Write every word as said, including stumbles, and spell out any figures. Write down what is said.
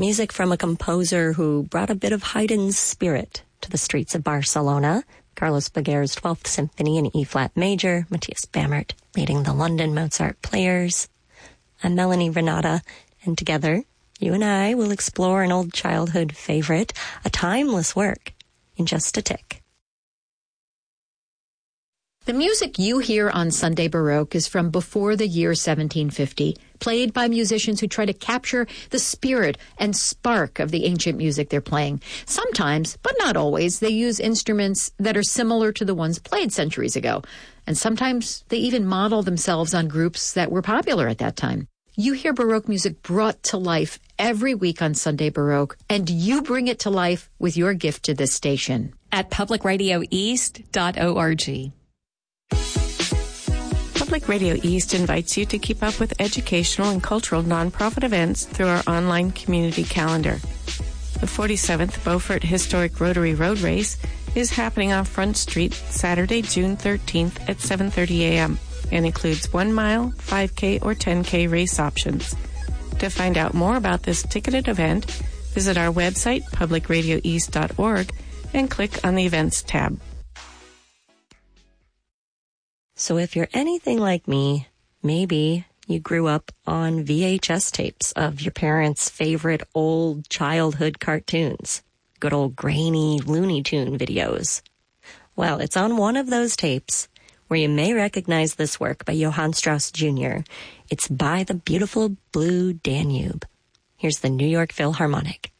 Music from a composer who brought a bit of Haydn's spirit to the streets of Barcelona. Carlos Baguer's twelfth Symphony in E-flat major, Matthias Bammert leading the London Mozart Players. I'm Melanie Renata, and together, you and I will explore an old childhood favorite, a timeless work, in just a tick. The music you hear on Sunday Baroque is from before the year seventeen fifty, played by musicians who try to capture the spirit and spark of the ancient music they're playing. Sometimes, but not always, they use instruments that are similar to the ones played centuries ago. And sometimes they even model themselves on groups that were popular at that time. You hear Baroque music brought to life every week on Sunday Baroque, and you bring it to life with your gift to this station. At public radio east dot org. Public Radio East invites you to keep up with educational and cultural nonprofit events through our online community calendar. The forty-seventh Beaufort Historic Rotary Road Race is happening on Front Street Saturday, June thirteenth at seven thirty a.m. and includes one mile, five K, or ten K race options. To find out more about this ticketed event, visit our website, public radio east dot org, and click on the Events tab. So if you're anything like me, maybe you grew up on V H S tapes of your parents' favorite old childhood cartoons, good old grainy Looney Tune videos. Well, it's on one of those tapes where you may recognize this work by Johann Strauss Junior It's By the Beautiful Blue Danube. Here's the New York Philharmonic.